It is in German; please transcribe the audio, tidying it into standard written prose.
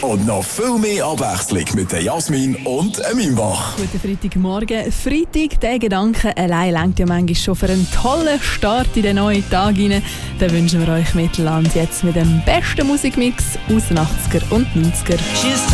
und noch viel mehr Abwechslung mit der Jasmin und Mimbach. Guten Freitagmorgen. Freitag, der Gedanke allein reicht ja manchmal schon für einen tollen Start in den neuen Tag rein. Dann wünschen wir euch Mittelland jetzt mit dem besten Musikmix aus den 80er und 90er.